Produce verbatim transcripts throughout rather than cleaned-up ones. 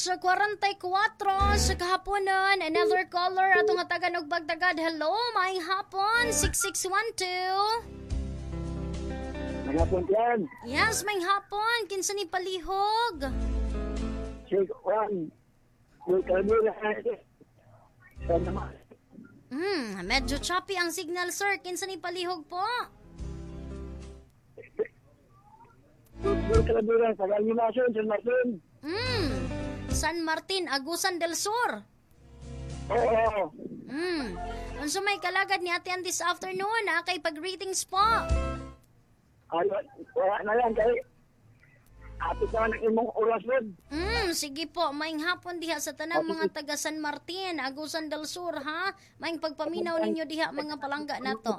dos forty-four sa kahaponon. Another caller atong hatagan og pagtagad. Hello, maayong hapon. six six one two. Magapon yan. Yes, maayong hapon. Kinsa ni palihog? Check one. May kalbura. Sa naman. Hmm, medyo choppy ang signal, sir. Kinsa ni palihog po? May kalbura. Sa Galimason, San Martin. Hmm, San Martin, Agusan del Sur. Oo. Hmm, unsa may kalagad ni Atian this afternoon, ha? Kay pag-greetings po. Ano, wala na lang kay ato ka ng imong oras rin. Hmm, sige po. Maing hapon diha sa tanang mga taga San Martin, Agusan del Sur, ha? Maing pagpaminaw ninyo diha mga palangga nato.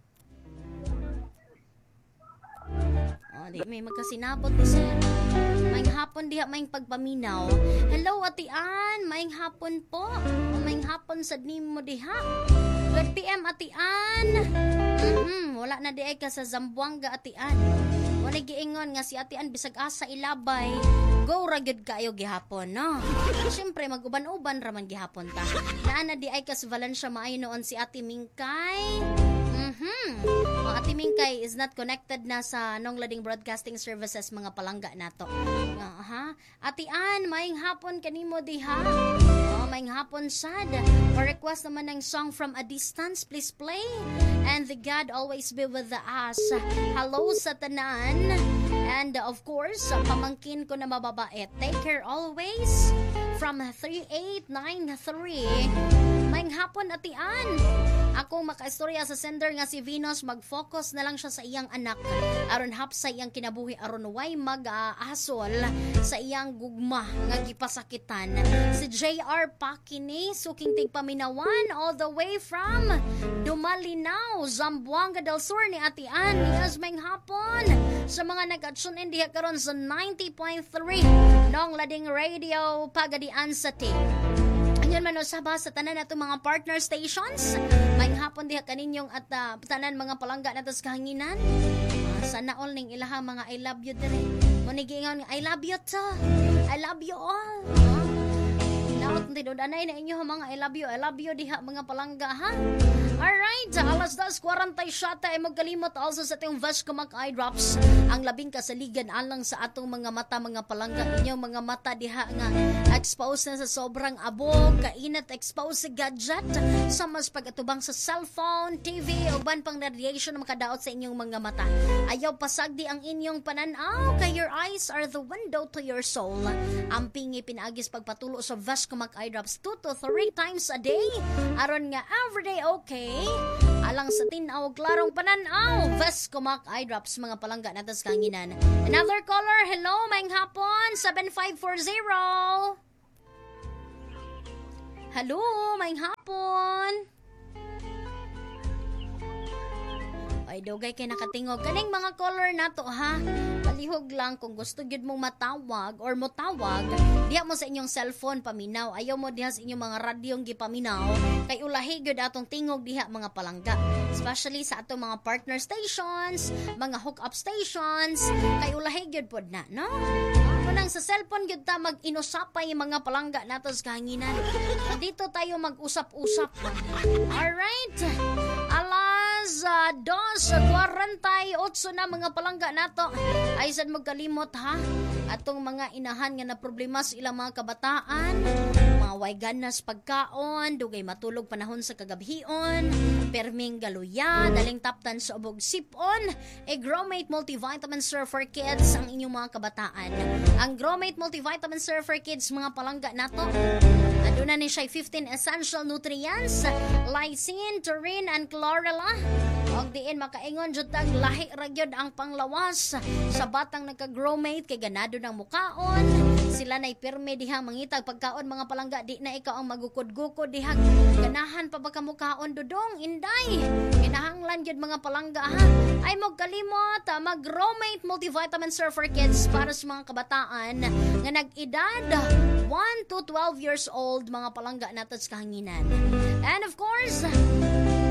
Oh, di may magkasinabot ni sir. Maing hapon diha maing pagpaminaw. Hello, Atian. Maing hapon po. O maing hapon sa nimo diha. twelve p m Atian. Mhm, wala na di ay ka sa Zamboanga, Atian. Wala giingon nga si Atian bisag asa ilabay. Go ra gyud kayo gihapon, no? Siyempre mag-uban-uban raman gihapon ta. Naa na di ay ka sa Valencia maayo noon si Ate Mingkay. Mhm. Ang Ate Mingkay is not connected na sa Nonglading Broadcasting Services mga palangga nato. Uh, ha? Ate Ann, maing hapon kanimo diha. Oh, maing hapon sad. For request naman ng song from a distance, please play. And the God always be with us. Hello sa tanan. And of course, pamangkin ko na mababait. Take care always. From three eight nine three. Maing hapon, Ate Ann. Ako makaistorya sa sender nga si Venus, mag-focus na lang siya sa iyang anak. Aron hap sa iyang kinabuhi, aron way mag-aasol sa iyang gugma nga gipasakitan. Si J R Pakini, suking tigpaminawan all the way from Dumalinaw, Zamboanga del Sur ni Ate Ann. Yes, maing hapon sa mga nag-tune in diha karon sa ninety point three Nonglading Radio Pagadian sa T. Yan man usaba sa tanan nato mga partner stations. May hapon diha kaninyong at uh, tanan mga palangga nato sa kahanginan. Uh, sana all ning ilaha mga I love you dire. Mo ni giingon I love you to. I love you all. Uh, Naot tinod anay na inyo mga I love you. I love you diha mga palangga, ha. Alright, alas dos forty-seven ay magkalimot also sa atong Vescomac Eye Drops. Ang labing kasaligan alang sa atong mga mata, mga palangga. Inyong mga mata diha nga exposed na sa sobrang abog, kainat exposed sa gadget, sa mas pagatubang sa cellphone, T V, o ban pang radiation na makadaot sa inyong mga mata. Ayaw pasagdi ang inyong pananaw, kay your eyes are the window to your soul. Ang pingi pinaagis pagpatulo sa Vescomac Eye Drops two to three times a day. Aron nga everyday okay. Alang sa tinaw, klarong pananaw. Vescomac Eye Drops, mga palangga natas kanginan. Another caller, hello, maing hapon, seven five four zero. Hello, maing hapon. Ay, dogay kay nakatingog. Kaning mga caller nato, ha? Palihog lang kung gusto gyud mong matawag or motawag, diha mo sa inyong cellphone paminaw. Ayaw mo diha sa inyong mga radyong gipaminaw. Kay ulahi gyud atong tingog diha mga palangga. Especially sa atong mga partner stations, mga hook-up stations. Kay ulahi gyud pod na, no? Kunang sa cellphone gyud ta mag-inusapay mga palangga nato sa kahanginan. Dito tayo mag-usap-usap. Alright. Alas uh, dos forty-eight na mga palangga nato. Ay sad mo kalimot, ha? Atong mga inahan nga na problema sa ilang mga kabataan, mga way ganas pagkaon, dugay matulog panahon sa kagabhion, perming galuya, daling taptan sa ubog sipon, e Gromate Multivitamin Sir for Kids ang inyong mga kabataan. Ang Gromate Multivitamin Sir for Kids, mga palangga nato, aduna ni siya fifteen essential nutrients, lysine, taurine, and chlorella. Og diin makaingon jud tag lahi ra gyud ang panglawas sa batang nagka-Gromate kay ganado ng mukaon. Sila nay pirme diha mangitag pagkaon mga palangga, di na ikaw ang magukod-gukod diha. Ganahan pa ba ka mukaon dudong inday? Kinahanglan gyud mga palangga, ha. Ay mo kalimot mag-Gromate Multivitamin Sir for Kids para sa mga kabataan nga nag-edad one to twelve years old, mga palangga nato sa kahanginan. And of course, ang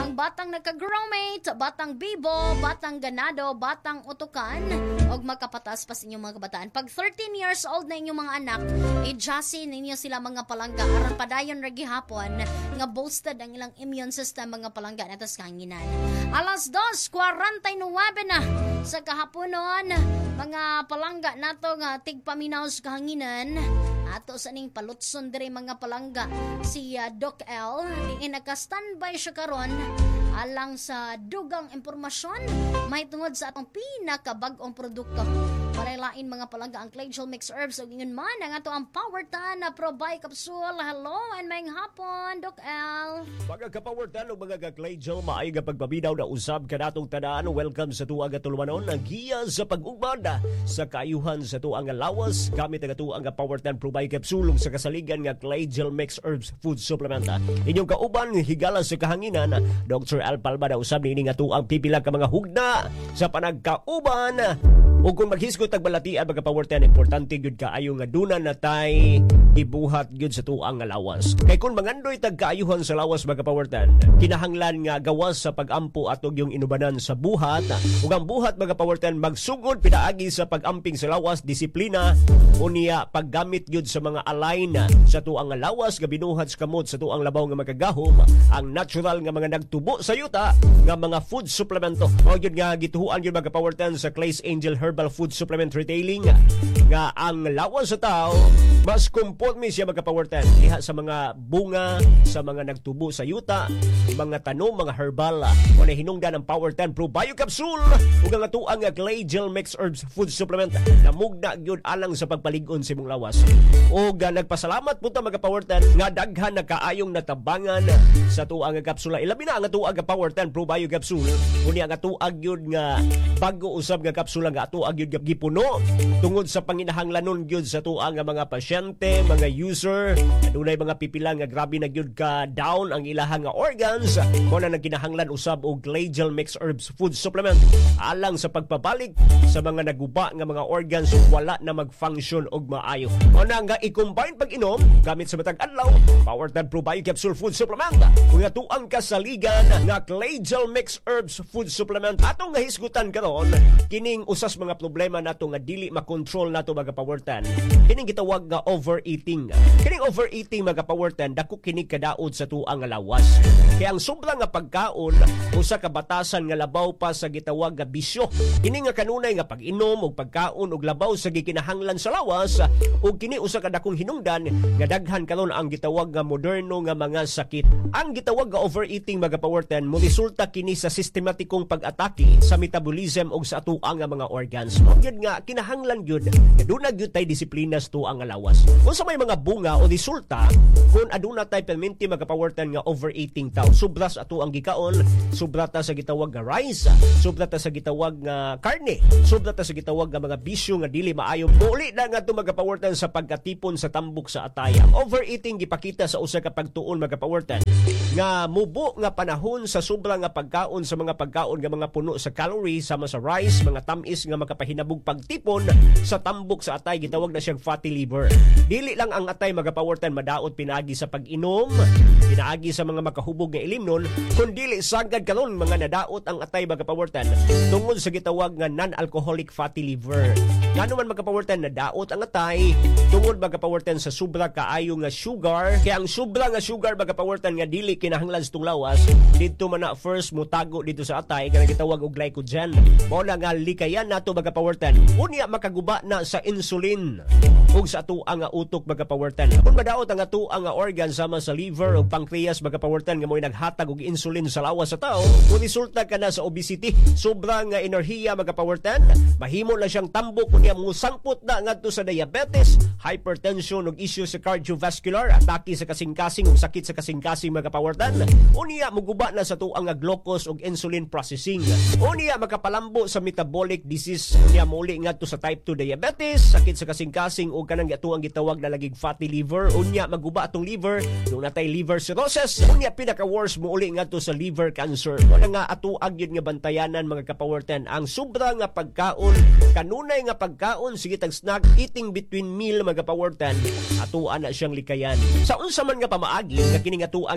ang batang nagka-growmate, batang bibo, batang ganado, batang utukan, og makapatas pa sa inyong mga kabataan. Pag thirteen years old na inyong mga anak, i-jasi ninyo sila mga palangga aron padayon ra gihapon nga boosted ang ilang immune system mga palangga natas kanginan. Alas dos forty-nine na sa kahaponon, mga palangga nato nga tigpaminaw sa kahanginan. Ato sa ning palutson dire mga palangga si uh, Doc L di naka-standby siya karon alang sa dugang impormasyon may tungod sa atong pinakabag-ong produkto. Lain mga palangga ang Clay Gel Mix Herbs ug ingon man ang ato ang Powertan na Probay Capsule. Hello and mayong hapon Doc L. Mga ka-Powertan ug mga ka-Clay Gel maay nga pagpabinaw na usab kanatong tanan. Welcome sa tuang atulmanon ang giya sa pag-ugmad sa kaayuhan sa tuang lawas gamit ang tuang Powertan Probay Capsule sa kasaligan nga Clay Gel Mix Herbs Food Supplement. Inyong kauban higala sa kahanginan Doctor Al Palma na usab ni nga tuang pipila ka mga hugna sa panagkauban. Ug kung maghisgot tag balatian mga Powertan, importante gyud kaayo nga duna na tay ibuhat gyud sa tuang nga lawas. Kay kung mangandoy tag kaayuhan sa lawas mga Powertan, kinahanglan nga gawas sa pagampo atog yung inubanan sa buhat. Ug ang buhat mga Powertan magsugod pinaagi sa pagamping sa lawas, disiplina unya paggamit gyud sa mga align sa tuang nga lawas nga binuhat sa kamot sa tuang labaw nga magagahom ang natural nga mga nagtubo sa yuta nga mga food supplemento. O gyud nga gituhuan gyud mga Powertan sa Clay's Angel Herbal Food Supplement Retailing nga ang lawas sa tao mas kumpot mi siya magka-Powertan diha sa mga bunga, sa mga nagtubo sa yuta, mga tanom, mga herbal. Wala hinungdan ang Powertan Pro Bio Capsule ug ang atuang Clay Gel Mix Herbs Food Supplement na mugna gyud alang sa pagpalig-on sa imong lawas. Ug uh, nagpasalamat punta magka-Powertan nga daghan na kaayong natabangan sa tuang kapsula. Ilabi na ang atuang Powertan Pro Bio Capsule unya ang atuang gyud nga bago usab nga kapsula nga atuang gyud nga gipuno tungod sa panginahanglanon gyud sa tuang nga mga pasyente, mga user, adunay mga pipila nga grabe na gyud ka down ang ilahang nga organs mo na nagkinahanglan usab og Clay Gel Mix Herbs Food Supplement alang sa pagpabalik sa mga naguba nga mga organs ug wala na mag-function og maayo. Mo na nga i-combine pag-inom gamit sa matag adlaw Powertan Pro Bio Capsule Food Supplement ug atuang kasaligan nga Clay Gel Mix Herbs Food Supplement. Atong nga hisgutan karon kining usas mga problema nato nga dili makontrol nato mga Powertan. Kining gitawag nga overeating. Kining overeating mga Powertan dako kini kadaot sa tuang nga lawas. Kaya ang sobra nga pagkaon usa ka batasan nga labaw pa sa gitawag nga bisyo. Kini nga kanunay nga pag-inom og pagkaon og labaw sa gikinahanglan sa lawas ug kini usa ka dakong hinungdan nga daghan karon ang gitawag nga moderno nga mga sakit. Ang gitawag nga overeating mga Powertan mo resulta kini sa sistematikong pag-atake sa metabolism og sa atuang nga mga organs. Ug yun nga kinahanglan gyud nga dunay gyud tay disiplina sa tuang nga lawas. Kung sa may mga bunga o resulta kung aduna tay perminti mga Powertan nga overeating taw, sobra sa ato ang gikaon, sobra ta sa gitawag nga rice, sobra ta sa gitawag nga karne, sobra ta sa gitawag nga mga bisyo nga dili maayo. Muli na nga ito mga Powertan sa pagkatipon sa tambok sa atay. Ang overeating gipakita sa usa ka pagtuon mga Powertan nga mubo nga panahon sa sobra nga pagkaon sa mga pagkaon nga mga puno sa calorie sama sa rice, mga tamis nga makapahinabog pagtipon sa tambok sa atay, gitawag na siyang fatty liver. Dili lang ang atay mga Powertan madaot pinaagi sa pag-inom, pinaagi sa mga makahubog nga ilimnon, kun dili sagad karon mga nadaot ang atay mga Powertan tungod sa gitawag nga non-alcoholic fatty liver. Ngano man mga Powertan nadaot ang atay tungod mga Powertan sa sobra kaayo nga sugar. Kaya ang sobra nga sugar mga Powertan nga dili kinahanglan sa lawas didto man na first mutago dito sa atay nga gitawag og glycogen. Mao na nga likayan nato mga Powertan. Unya makaguba na sa insulin ug sa ato ang utok mga Powertan. Kung madaot ang ato ang organ sama sa liver ug pancreas mga Powertan nga mo'y naghatag og insulin sa lawas sa tao, kung resulta ka na sa obesity, sobrang nga enerhiya mga Powertan, mahimo na siyang tambok kunya musangpot na ngadto sa diabetes, hypertension ug issue sa cardiovascular, atake sa kasing-kasing ug sakit sa kasing-kasing mga Powertan. Unya muguba na sa tuang nga glucose ug insulin processing. Unya makapalambo sa metabolic disease, unya muli ngadto sa type two diabetes, sakit sa kasing-kasing ug kanang ato ang gitawag na lagig fatty liver. Unya maguba atong liver, dun natay liver cirrhosis. Unya pinaka worst mo uli ngadto sa liver cancer. Wala nga ato agyod nga bantayanan mga Powertan ang sobra nga pagkaon, kanunay nga pagkaon sige tag snack eating between meal mga Powertan, ato ana siyang likayan. Sa unsa man nga pamaagi nga kini nga tuang nga kapsula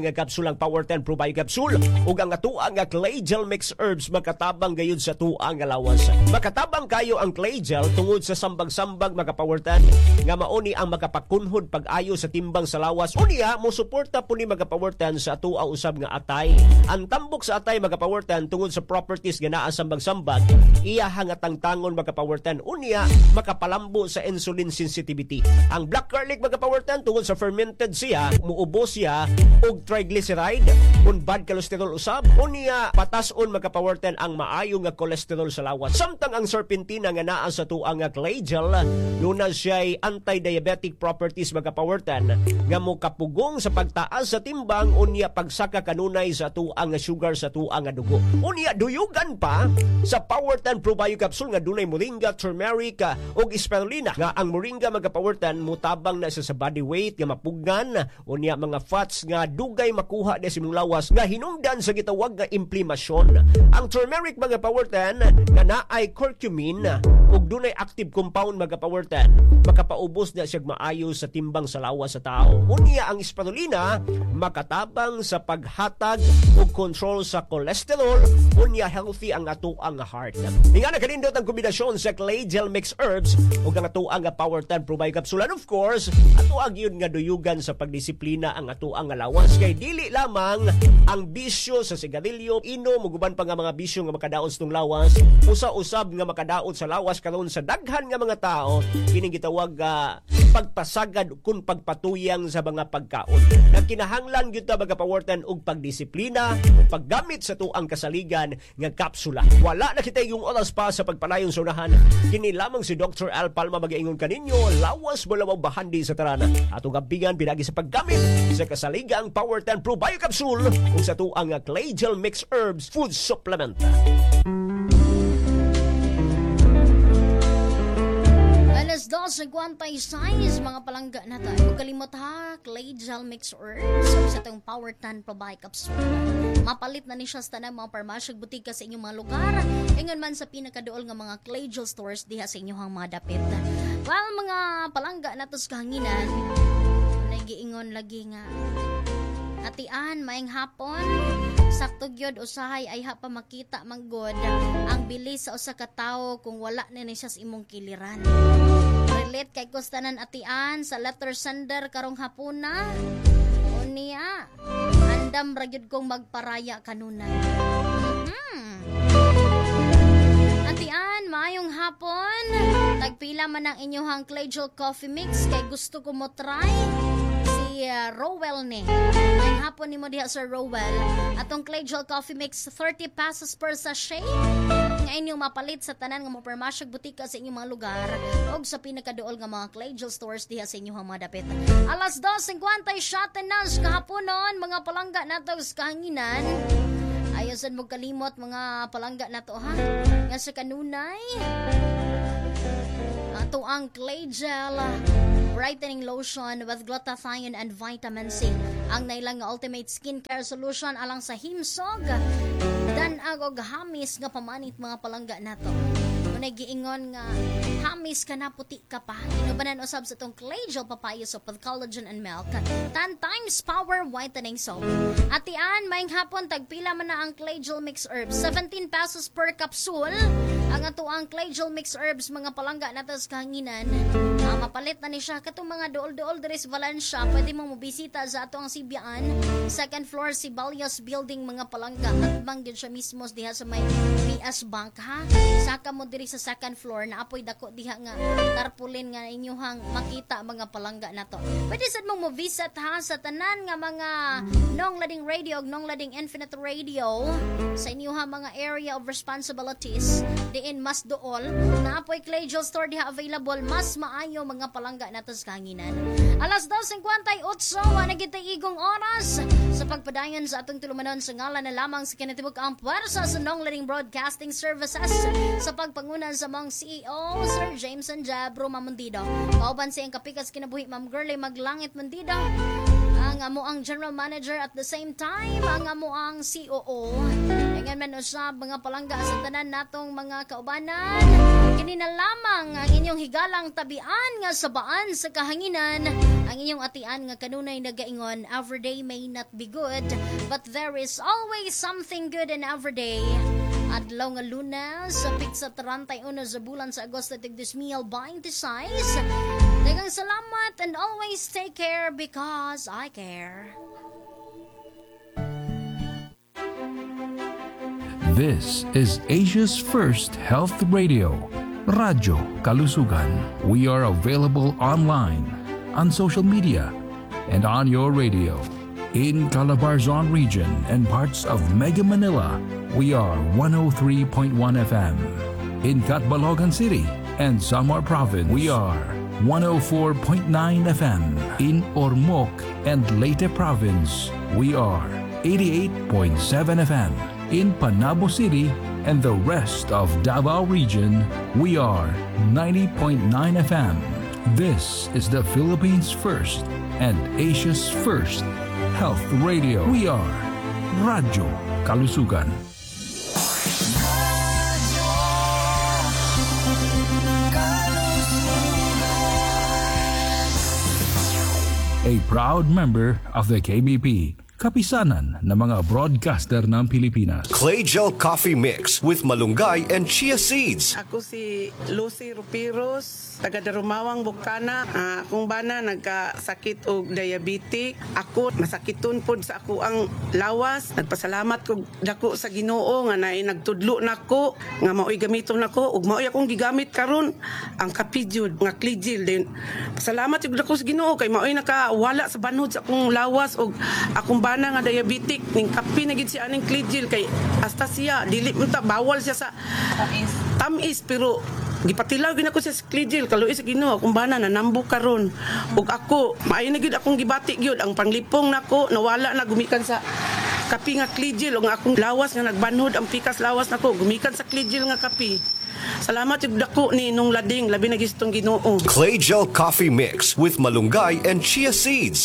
kapsulang Power ten Pro Bio Capsule ug ang atuang nga Clay Gel Mix Herbs makatabang gayud sa tuang nga lawas. Makatabang kayo ang Clay Gel tungod sa sambag-sambag mga Power ten nga mauni ang makapakunhod pag-ayo sa timbang sa lawas. Unya mo suporta po ni mga Power ten sa atuang usab nga atay. Ang tambok sa atay mga Power ten tungod sa properties nga naa sambag-sambag iya hangatang tangon mga Power ten. Unya makapalambo sa insulin sensitivity. Ang black garlic mga Power ten tungod sa fermented siya, muubos siya og triglyceride, un bad cholesterol usab. Unya patason mga Power ten ang maayo nga cholesterol sa lawas. Samtang ang serpentina nga naa sa tuang nga Clay Gel, luna siya'y anti-diabetic properties mga Power ten nga mo kapugong sa pagtaas sa timbang unya pagsaka kanunay sa tuang nga sugar sa tuang nga dugo. Unya duyugan pa sa Power ten Pro Bio Capsule nga dunay moringa, turmeric ug spirulina nga ang moringa mga Power ten mutabang na sa, sa body weight nga mapugnan unya mga fats nga dugay makuha na simong lawas nga hinungdan sa gitawag nga inflamasyon. Ang turmeric mga Power ten nga naay curcumin ug dunay active compound mga Power ten makapaubos na siya maayo sa timbang sa lawas sa tao. Unya ang spirulina makatabang sa paghatag ug control sa cholesterol unya healthy ang ato ang heart. Nga nakalindot ang kombinasyon sa Clay Gel Mix Herbs ug ang ato ang Power ten Pro Bio Capsule. And of course, ato ang yun nga duyugan sa pagdisiplina ang ato ang lawas kay dili lamang ang bisyo sa sigarilyo, inom ug uban pa nga mga bisyo nga makadaot sa tong lawas, usa-usab nga makadaot sa lawas karon sa daghan nga mga tao kining gitawag uh, pagpasagad kun pagpatuyang sa mga pagkaon. Nagkinahanglan gyud ta mga Power ten og pagdisiplina ug paggamit sa tuang kasaligan nga kapsula. Wala na kita yung oras pa sa pagpanayon sa unahan. Kini lamang si Doctor Al Palma magaingon kaninyo, lawas mo lamang bahandi sa tarana. Atong gabigan pinagi sa paggamit sa kasaligang Power ten Pro Bio Capsule ug sa tuang Clay Gel Mix Herbs Food Supplement. Alas dos, nagwantay-size, mga palangga na tayo. Huwag kalimot ha, Clay Gel Mix Herbs sa itong Power ten Pro Bio Capsule. Mapalit na ni siya sa tanang mga parmasyag butika sa inyong mga lugar. Ingon man sa pinakadool nga mga Clay Gel stores diha sa inyong mga dapit. Well, mga palangga na tos kahanginan, nagiingon lagi nga. Atian, maing hapon, sakto gyud usahay ay ha pa makita manggod ang bilis sa usa ka tawo kung wala na ni siya sa imong kiliran. Relate kay kustanan atian sa letter sender karong hapuna. Unya, andam ra gyud kong magparaya kanunay. Hmm. Atian, maayong hapon. Tagpila man ang inyong Clay Gel Coffee Mix kay gusto ko mo try. Uh, Rowell ni. Ang hapon ni mo diha sa Rowell. Atong Clay Gel Coffee Mix thirty pesos per sachet. Nga inyong mapalit sa tanan nga mo permasyag butika sa inyong mga lugar o sa pinakaduol nga mga Clay Gel stores diha sa inyong mga dapit. Alas dos fifty-seven nas kahaponon mga palangga nato sa kahanginan. Ayosan mo kalimot mga palangga nato ha. Nga sa kanunay ato ang Clay Gel Brightening Lotion with glutathione and vitamin C. Ang nailang nga ultimate skincare solution alang sa himsog dan agog hamis nga pamanit mga palangga nato. Munay giingon nga hamis ka na puti ka pa. Inubanan usab sa tong Clay Gel papaya soap with collagen and milk. ten times power whitening soap. Atian, maing hapon tagpila man na ang Clay Gel Mix Herbs. seventeen pesos per capsule. Ang ato ang Clay Gel Mix Herbs mga palangga nato sa kahanginan. Uh, mapalit na ni siya katong mga dool-dool diri sa Valencia. Pwede mo mobisita sa ato ang Sibyaan. Second floor Sibalios Building mga palangga. At banggid siya mismo diha sa may P S Bank ha. Saka mo diri sa second floor na apoy dako diha nga tarpaulin nga inyuhang makita mga palangga nato. Pwede sad mong mo-visit ha sa tanan nga mga Nong Lading Radio ug Nong Lading Infinite Radio sa inyuhang mga area of responsibilities. Diin mas dool na apoy Clay Gel store diha available mas maayo mga palangga nato sa kahanginan. Alas dos fifty-eight wa na kita igong oras sa pagpadayon sa atong tulumanon sa ngalan na lamang sa kinatibuk ang puwersa sa Nong Lading Broadcasting Services sa pagpangunan sa mong C E O Sir Jameson Jabro Mamundido. Kauban sa iyang kapikas kinabuhi Ma'am Girlie Maglangit Mundido. Ang amo ang General Manager at the same time ang amo ang C O O. Nga Ingon man usab mga palangga sa tanan natong mga kaubanan. Kini na lamang ang inyong higalang tabian nga sabaan sa kahanginan. Ang inyong atian nga kanunay nagaingon, everyday may not be good, but there is always something good in everyday. Adlaw nga Lunes, sa pizza thirty-one sa bulan sa Agosto tig two thousand twenty-six. Daghang salamat and always take care because I care. This is Asia's first health radio, Radyo Kalusugan. We are available online, on social media, and on your radio. In Calabarzon region and parts of Mega Manila, we are one oh three point one F M. In Catbalogan City and Samar Province, we are one oh four point nine F M. In Ormoc and Leyte Province, we are eighty-eight point seven F M. In Panabo City and the rest of Davao region, we are ninety point nine F M. This is the Philippines' first and Asia's first health radio. We are Radyo Kalusugan. A proud member of the K B P, kapisanan ng mga broadcaster ng Pilipinas. Clay Gel Coffee Mix with malunggay and chia seeds. Ako si Lucy Rupiros, taga Darumawang, Bukana. Uh, kung bana nagkasakit og diabetic, ako masakiton pod sa ako ang lawas. Nagpasalamat ko dako sa Ginoo nga naay nagtudlo nako nga maoy gamiton nako ug maoy akong gigamit karon ang Kapijud nga Cligil din. Pasalamat jud dako sa Ginoo kay maoy nakawala sa banhod sa akong lawas ug akong bana nga diabetic ning kapi na gid si aning Cligil kay hasta siya dili man ta bawal siya sa tamis. Tamis pero gipatilaw gid ako sa Cligil kaluoy sa Ginoo kung bana nanambo karon ug ako maayo na gyud akong gibati gyud ang panglipong nako nawala na gumikan sa kapi nga Cligil ug akong lawas nga nagbanhod ang pikas lawas nako gumikan sa Cligil nga kapi. Salamat yung dako ni nung lading labi na gistong Ginoo. Clay Gel Coffee Mix with malunggay and chia seeds.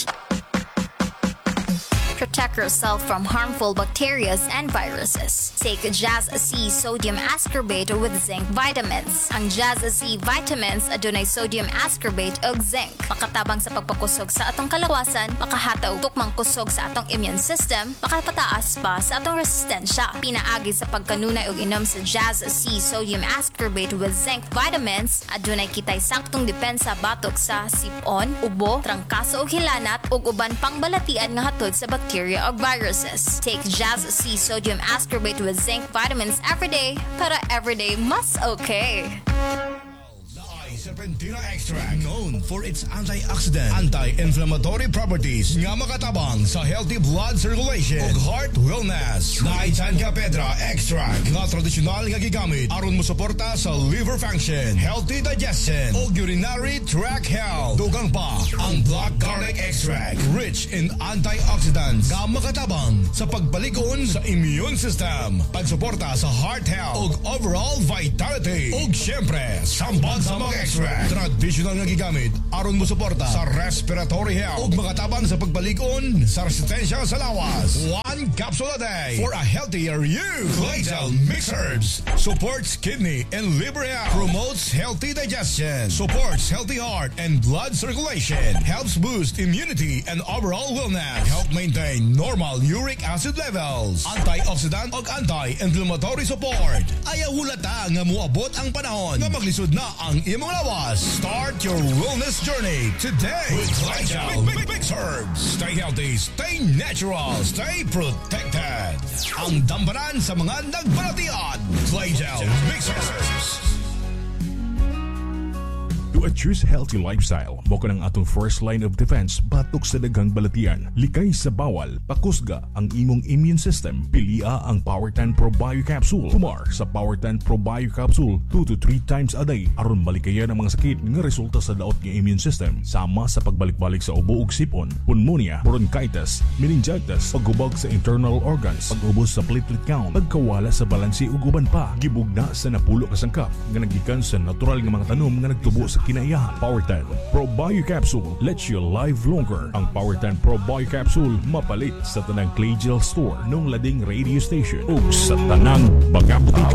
Protect yourself from harmful bacteria and viruses. Take Jazz C Sodium Ascorbate with zinc vitamins. Ang Jazz C vitamins adunay sodium ascorbate ug zinc. Makatabang sa pagpakusog sa atong kalawasan, makahataw tukmang kusog sa atong immune system, makapataas pa sa atong resistensya. Pinaagi sa pagkanunay ug inom sa Jazz C Sodium Ascorbate with zinc vitamins, adunay kitay saktong depensa batok sa sipon, ubo, trangkaso ug hilanat ug uban pang balatian nga hatod sa bacteria or viruses. Take Jazz C Sodium Ascorbate with zinc vitamins every day para everyday mas okay. Serpentina Extract, known for its antioxidant, anti-inflammatory properties nga makatabang sa healthy blood circulation ug heart wellness. Naitan ka Pedra Extract nga tradisyonal nga gigamit aron mo suporta sa liver function, healthy digestion ug urinary tract health. Dugang pa ang Black Garlic Extract, rich in antioxidants nga makatabang sa pagbalikon sa immune system, pagsuporta sa heart health ug overall vitality. Ug syempre, sampag sa mga extract traditional nga gigamit aron mo suporta sa respiratory health ug makatabang sa pagbalikon sa resistensya sa lawas. One capsule a day for a healthier you. Claytel Mix Herbs supports kidney and liver health, promotes healthy digestion, supports healthy heart and blood circulation, helps boost immunity and overall wellness, help maintain normal uric acid levels, antioxidant ug anti-inflammatory support. Ayaw hulata nga moabot ang panahon nga maglisod na ang imong lawas. Start your wellness journey today with Claytel Mix Herbs. Stay healthy, stay natural, stay protected. Ang dambanan sa mga nagbalatian. Claytel Mix Herbs. To a choose healthy lifestyle, mo ka ng atong first line of defense batok sa daghang balatian. Likay sa bawal, pakusga ang imong immune system. Pilia ang Power ten Pro Bio Capsule. Kumar sa Power ten Pro Bio Capsule two to three times a day aron malikayan ang mga sakit nga resulta sa daot nga immune system. Sama sa pagbalik-balik sa ubo ug sipon, pneumonia, bronchitis, meningitis, paghubog sa internal organs, pag-ubos sa platelet count, pagkawala sa balansi ug uban pa. Gibugna sa napulo ka sangkap nga nagikan sa natural nga mga tanom nga nagtubo sa kinaiyahan. Power ten Pro Bio Capsule lets you live longer. Ang Power ten Pro Bio Capsule mapalit sa tanang Clay Gel Store nung lading radio station o sa tanang Bagabutika.